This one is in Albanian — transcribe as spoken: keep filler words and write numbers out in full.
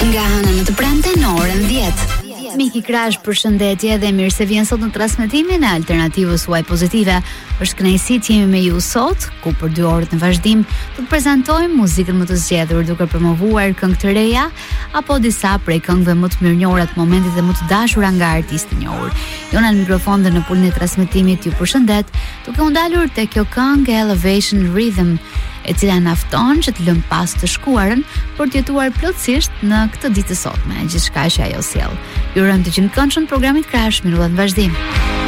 Nga Hëna në të premte në orën dhjetë. Miki Krash, përshëndetje dhe mirë se vjen sot në transmetimin e Alternativës suaj pozitive. Është kënaqësi të jemi me ju sot, ku për dy orët në vazhdim do të prezantojmë muzikën më të zgjedhur duke promovuar këngë të reja apo disa prej këngëve më të mirënjohura të momentit dhe më të dashura nga artistë të njohur. Jona në mikrofon dhe në pulin e transmetimit ju përshëndet, duke u ndalur te kjo këngë Elevation Rhythm, e cila na fton që të lëm pas të shkuarën për të jetuar plotësisht në këtë ditë të sotme, gjithçka që ajo sjell. Ju urojmë të qenë këndshëm programit Krash, mirë në vazhdim.